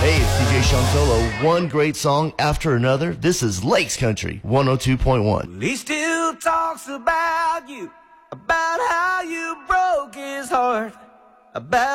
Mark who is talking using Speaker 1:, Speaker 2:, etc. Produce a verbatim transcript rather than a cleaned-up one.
Speaker 1: Hey, it's D J Sean Solo. One great song after another. This is Lakes Country one oh two point one.
Speaker 2: He still talks about you, about how you broke his heart, about